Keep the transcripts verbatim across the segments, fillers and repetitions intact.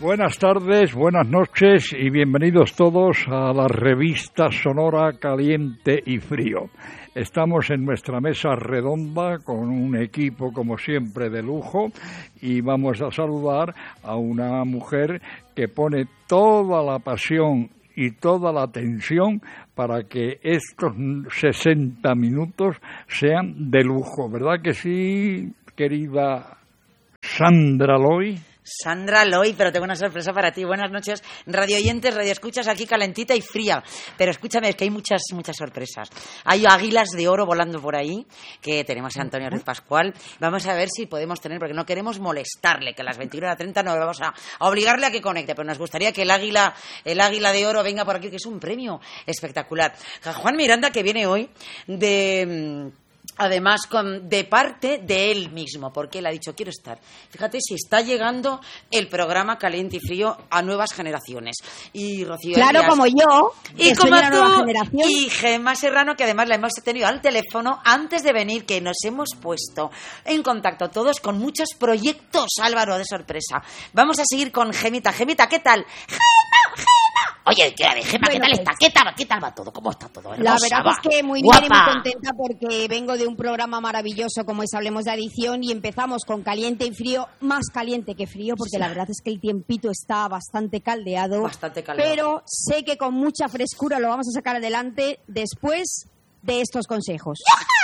Buenas tardes, buenas noches y bienvenidos todos a la revista sonora Caliente y Frío. Estamos en nuestra mesa redonda con un equipo como siempre de lujo y vamos a saludar a una mujer que pone toda la pasión y toda la atención para que estos sesenta minutos sean de lujo, ¿verdad que sí, querida Sandra Loy? Sandra Loy, pero tengo una sorpresa para ti. Buenas noches, radio oyentes, radio escuchas, aquí calentita y fría. Pero escúchame, es que hay muchas muchas sorpresas. Hay águilas de oro volando por ahí, que tenemos a Antonio Ruiz Pascual. Vamos a ver si podemos tener, porque no queremos molestarle, que a las veintiuna treinta no vamos a, a obligarle a que conecte, pero nos gustaría que el águila, el águila de oro venga por aquí, que es un premio espectacular. Juan Miranda, que viene hoy de... Además, con, de parte de él mismo, porque él ha dicho, quiero estar. Fíjate si está llegando el programa Caliente y Frío a nuevas generaciones. Y Rocío Claro, Elías, como yo, y como tú, generación. Y Gemma Serrano, que además la hemos tenido al teléfono antes de venir, que nos hemos puesto en contacto todos con muchos proyectos, Álvaro, de sorpresa. Vamos a seguir con Gemita. Gemita, ¿qué tal? ¡Gema, Gema! Oye, ¿qué, Gemma, bueno, ¿qué tal pues, está? ¿Qué tal, ¿Qué tal va todo? ¿Cómo está todo? Hermosa, la verdad va. es que muy bien Guapa. y muy contenta porque vengo de un programa maravilloso como es Hablemos de Adicción y empezamos con Caliente y Frío, más caliente que frío, porque sí, la verdad es que el tiempito está bastante caldeado, bastante caldeado, pero sé que con mucha frescura lo vamos a sacar adelante después de estos consejos.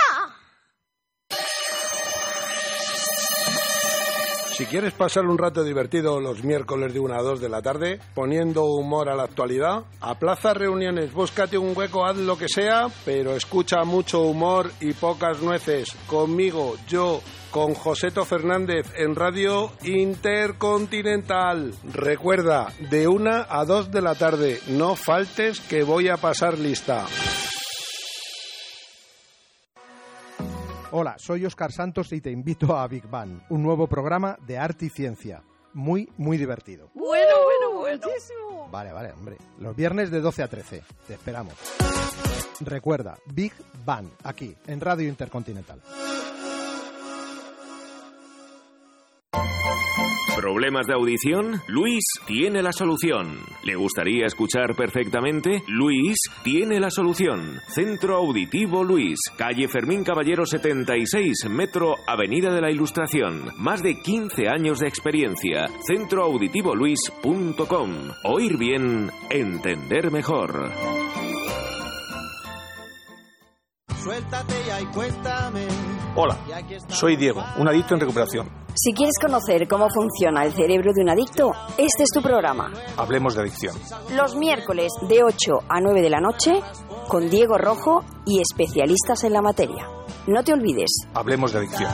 Si quieres pasar un rato divertido los miércoles de una a dos de la tarde, poniendo humor a la actualidad, aplaza reuniones, búscate un hueco, haz lo que sea, pero escucha mucho humor y pocas nueces. Conmigo, yo, con Joseto Fernández en Radio Intercontinental. Recuerda, de una a dos de la tarde, no faltes que voy a pasar lista. Hola, soy Óscar Santos y te invito a Big Bang, un nuevo programa de arte y ciencia. Muy, muy divertido. Bueno, bueno, bueno. Muchísimo. Vale, vale, hombre. Los viernes de doce a trece. Te esperamos. Recuerda, Big Bang, aquí, en Radio Intercontinental. ¿Problemas de audición? Luis tiene la solución. ¿Le gustaría escuchar perfectamente? Luis tiene la solución. Centro Auditivo Luis, calle Fermín Caballero setenta y seis, metro Avenida de la Ilustración. Más de quince años de experiencia. centro auditivo luis punto com. Oír bien, entender mejor. Suéltate ya y cuéntame. Hola, soy Diego, un adicto en recuperación. Si quieres conocer cómo funciona el cerebro de un adicto, este es tu programa. Hablemos de adicción. Los miércoles de ocho a nueve de la noche, con Diego Rojo y especialistas en la materia. No te olvides. Hablemos de adicción.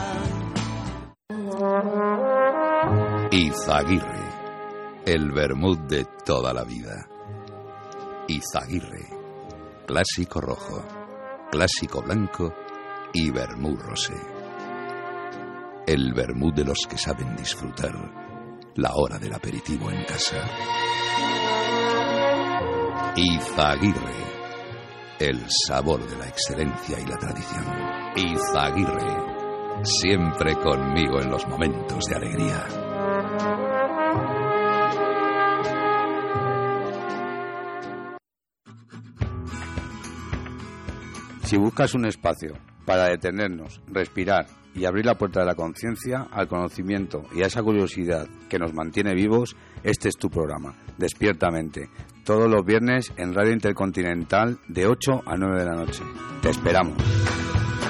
Izaguirre, el vermut de toda la vida. Izaguirre, clásico rojo, clásico blanco y vermut rosé. El vermut de los que saben disfrutar la hora del aperitivo en casa. Izaguirre, el sabor de la excelencia y la tradición. Izaguirre, siempre conmigo en los momentos de alegría. Si buscas un espacio para detenernos, respirar y abrir la puerta de la conciencia al conocimiento y a esa curiosidad que nos mantiene vivos, este es tu programa, Despiertamente, todos los viernes en Radio Intercontinental de ocho a nueve de la noche. Te esperamos.